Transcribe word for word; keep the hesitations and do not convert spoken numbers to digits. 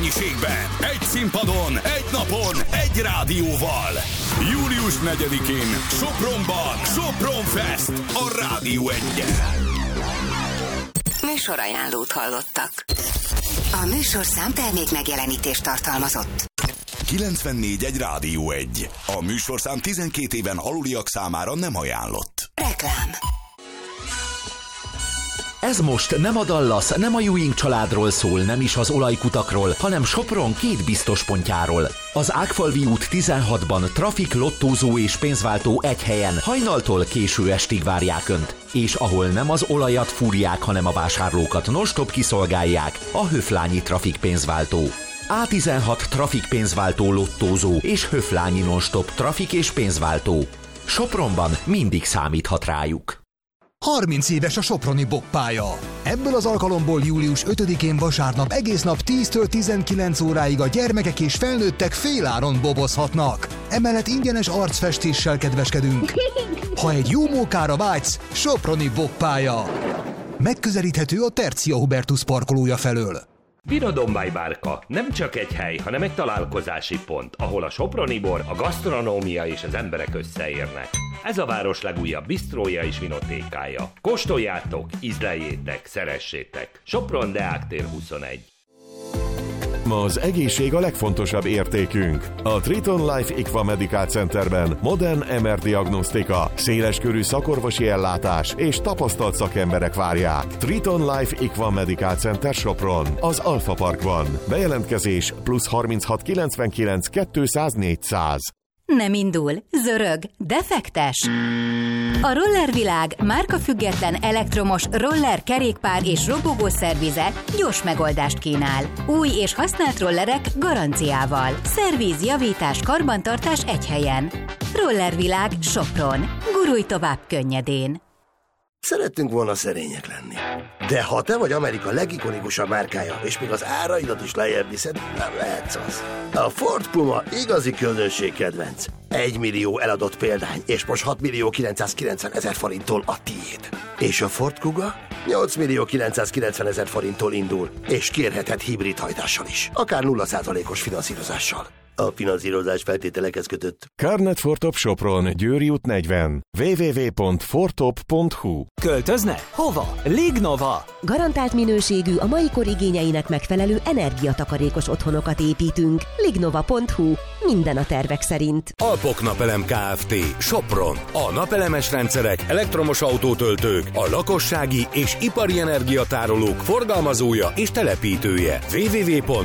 helyiségben, egy színpadon, egy napon, egy rádióval. július negyedikén Sopronban Sopron Fest a Rádió Egyen. Műsorajánlót hallottak. A műsorszám termék megjelenítést tartalmazott. kilencvennégy egy Rádió Egy. A műsorszám tizenkét éven aluliak számára nem ajánlott. Reklám. Ez most nem a Dallas, nem a Ewing családról szól, nem is az olajkutakról, hanem Sopron két biztos pontjáról. Az Ágfalvi út tizenhatban trafik, lottózó és pénzváltó egy helyen, hajnaltól késő estig várják Önt. És ahol nem az olajat fúrják, hanem a vásárlókat non-stop kiszolgálják, a Höflányi trafik pénzváltó. á tizenhat trafik pénzváltó, lottózó és Höflányi non-stop trafik és pénzváltó. Sopronban mindig számíthat rájuk. harminc éves a soproni boppálya. Ebből az alkalomból július ötödikén vasárnap egész nap tíztől tizenkilenc óráig a gyermekek és felnőttek féláron bobozhatnak. Emellett ingyenes arcfestéssel kedveskedünk. Ha egy jó mókára vágysz, soproni boppálya. Megközelíthető a Tercia Hubertus parkolója felől. Birodalmbáj bárka nem csak egy hely, hanem egy találkozási pont, ahol a soproni bor, a gasztronómia és az emberek összeérnek. Ez a város legújabb bistrója és vinotékája. Kóstoljátok, ízleljétek, szeressétek. Sopron Deák tér huszonegy. Ma az egészség a legfontosabb értékünk. A Triton Life Equa Medical Centerben modern em er diagnosztika, széleskörű szakorvosi ellátás és tapasztalt szakemberek várják. Triton Life Equa Medical Center Sopron, az Alfa Parkban. Bejelentkezés plusz harminchat kilencvenkilenc kétszáz négyszáz. Nem indul, zörög, defektes. A Rollervilág márkafüggetlen elektromos roller, kerékpár és robogó szervize gyors megoldást kínál. Új és használt rollerek garanciával. Szerviz, javítás, karbantartás egy helyen. Rollervilág Sopron. Gurulj tovább könnyedén. Szerettünk volna szerények lenni. De ha te vagy Amerika legikonikusabb márkája, és még az áraidat is lejjebb viszed, nem lehetsz az. A Ford Puma igazi közönség kedvenc. Egy millió eladott példány, és most hat millió kilencszázkilencven ezer forinttól a tiéd. És a Ford Kuga nyolc millió kilencszázkilencven ezer forinttól indul, és kérheted hibrid hajtással is, akár nulla százalékos finanszírozással. A finanszírozás feltételekhez kötött. Carnet Fortop Sopron, Győri út negyven. double-u double-u double-u pont fortop pont hu. Költözne? Hova? Lignova! Garantált minőségű, a mai kor igényeinek megfelelő energiatakarékos otthonokat építünk. lignova pont hu. Minden a tervek szerint. Alpok Napelem Kft. Sopron. A napelemes rendszerek, elektromos autótöltők, a lakossági és ipari energiatárolók forgalmazója és telepítője. double-u double-u double-u pont